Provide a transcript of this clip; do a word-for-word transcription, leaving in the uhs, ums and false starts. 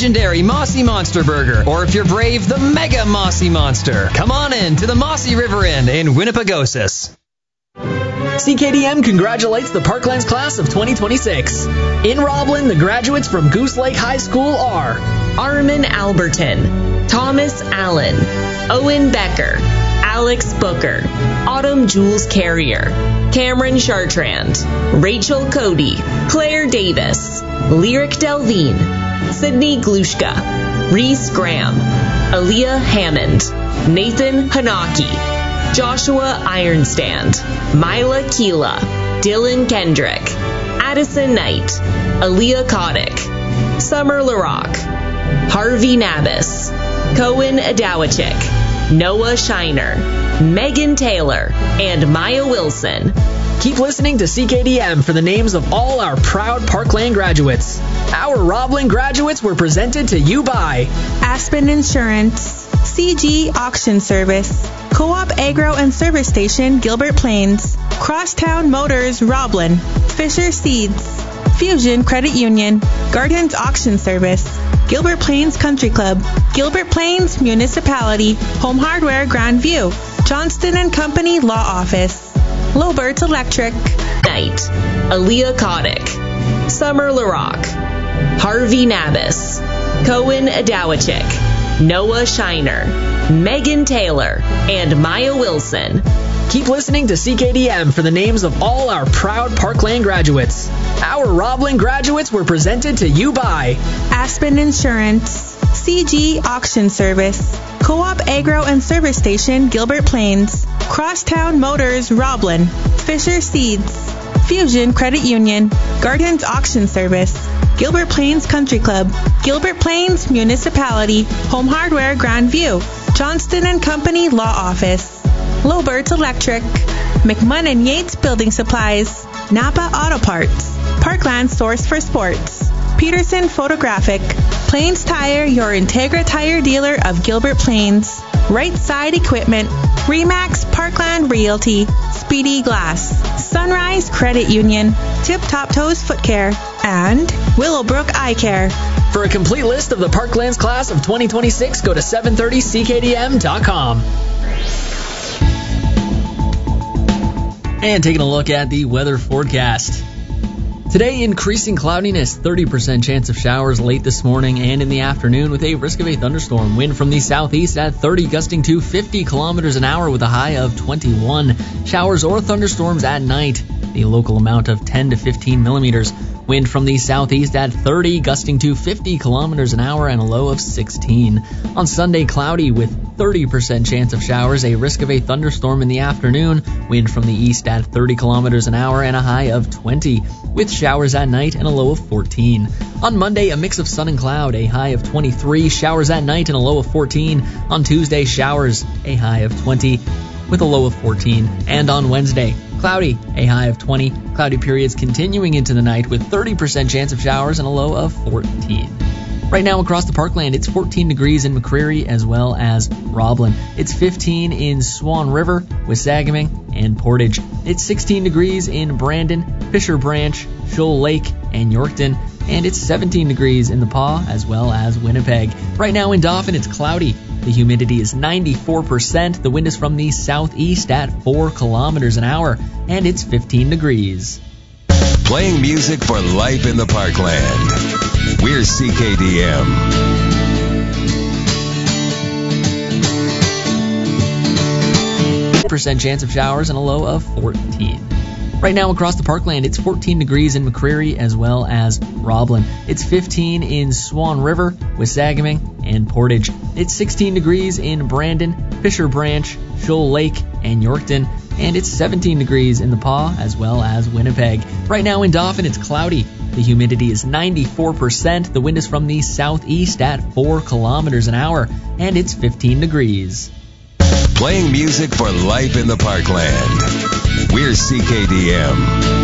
legendary Mossy Monster Burger, or if you're brave, the Mega Mossy Monster. Come on in to the Mossy River Inn in Winnipegosis. C K D M congratulates the Parklands class of twenty twenty-six. In Roblin, the graduates from Goose Lake High School are Armin Alberton, Thomas Allen, Owen Becker, Alex Booker, Autumn Jules Carrier, Cameron Chartrand, Rachel Cody, Claire Davis, Lyric Delvine, Sydney Glushka, Reese Graham, Aaliyah Hammond, Nathan Hanaki, Joshua Ironstand, Mila Keela, Dylan Kendrick, Addison Knight, Aaliyah Kotick, Summer LaRock, Harvey Nabis, Cohen Adawachik, Noah Shiner, Megan Taylor, and Maya Wilson. Keep listening to C K D M for the names of all our proud Parkland graduates. Our Roblin graduates were presented to you by Aspen Insurance, C G Auction Service, Co-op Agro and Service Station, Gilbert Plains, Crosstown Motors, Roblin, Fisher Seeds, Fusion Credit Union, Gardens Auction Service, Gilbert Plains Country Club, Gilbert Plains Municipality, Home Hardware Grandview, Johnston and Company Law Office, Lobert Electric, Knight, Aaliyah Kotick, Summer LaRock, Harvey Nabis, Cohen Adawachik, Noah Shiner, Megan Taylor, and Maya Wilson. Keep listening to C K D M for the names of all our proud Parkland graduates. Our Roblin graduates were presented to you by Aspen Insurance, C G Auction Service, Co-op Agro and Service Station, Gilbert Plains, Crosstown Motors, Roblin, Fisher Seeds, Fusion Credit Union, Gardens Auction Service, Gilbert Plains Country Club, Gilbert Plains Municipality, Home Hardware Grandview, Johnston and Company Law Office, Lobert Electric, McMunn Yates Building Supplies, Napa Auto Parts, Parkland Source for Sports, Peterson Photographic, Plains Tire, your Integra Tire dealer of Gilbert Plains, Right Side Equipment, Remax Parkland Realty, Speedy Glass, Sunrise Credit Union, Tip Top Toes Foot Care, and Willowbrook Eye Care. For a complete list of the Parklands class of twenty twenty-six, go to seven thirty C K D M dot com. And taking a look at the weather forecast. Today, increasing cloudiness, thirty percent chance of showers late this morning and in the afternoon with a risk of a thunderstorm. Wind from the southeast at thirty, gusting to fifty kilometers an hour with a high of twenty-one. Showers or thunderstorms at night, the local amount of ten to fifteen millimeters. Wind from the southeast at thirty, gusting to fifty kilometers an hour and a low of sixteen. On Sunday, cloudy with thirty percent chance of showers, a risk of a thunderstorm in the afternoon. Wind from the east at thirty kilometers an hour and a high of twenty, with showers at night and a low of fourteen. On Monday, a mix of sun and cloud, a high of twenty-three, showers at night and a low of fourteen. On Tuesday, showers, a high of twenty, with a low of fourteen. And on Wednesday, cloudy, a high of twenty. Cloudy periods continuing into the night with thirty percent chance of showers and a low of fourteen. Right now across the Parkland, it's fourteen degrees in McCreary as well as Roblin. It's fifteen in Swan River, Wissagaming, and Portage. It's sixteen degrees in Brandon, Fisher Branch, Shoal Lake, and Yorkton. And it's seventeen degrees in the Paw as well as Winnipeg. Right now in Dauphin, it's cloudy. The humidity is ninety-four percent. The wind is from the southeast at four kilometers an hour, and it's fifteen degrees. Playing music for life in the Parkland. We're C K D M. Percent chance of showers and a low of fourteen. Right now across the Parkland, it's fourteen degrees in McCreary as well as Roblin. It's fifteen in Swan River, Wissagaming, and Portage. It's sixteen degrees in Brandon, Fisher Branch, Shoal Lake, and Yorkton. And it's seventeen degrees in the Paw as well as Winnipeg. Right now in Dauphin, it's cloudy. The humidity is ninety-four percent. The wind is from the southeast at four kilometers an hour, and it's fifteen degrees. Playing music for life in the Parkland. We're C K D M.